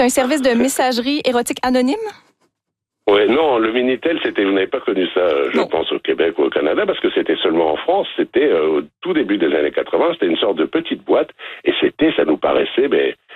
C'est un service de messagerie érotique anonyme? Ouais, non, le Minitel, vous n'avez pas connu ça, je Non. pense, au Québec ou au Canada, parce que c'était seulement en France, c'était au tout début des années 80, c'était une sorte de petite boîte, et ça nous paraissait,